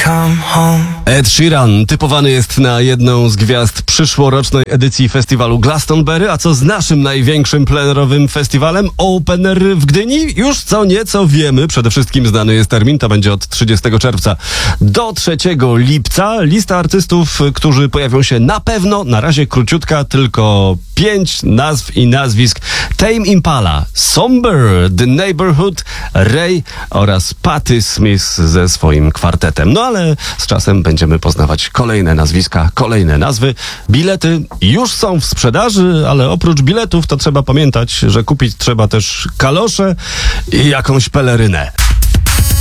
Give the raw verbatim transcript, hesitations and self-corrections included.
come home. Ed Sheeran typowany jest na jedną z gwiazd przyszłorocznej edycji festiwalu Glastonbury, a co z naszym największym plenerowym festiwalem Open Air w Gdyni? Już co nieco wiemy, przede wszystkim znany jest termin, to będzie od trzydziestego czerwca do trzeciego lipca. Lista artystów, którzy pojawią się na pewno, na razie króciutka, tylko pięć nazw i nazwisk: Tame Impala, Somber, The Neighborhood, Ray oraz Patti Smith ze swoim kwartetem. No ale z czasem będziemy poznawać kolejne nazwiska, kolejne nazwy. Bilety już są w sprzedaży, ale oprócz biletów to trzeba pamiętać, że kupić trzeba też kalosze i jakąś pelerynę.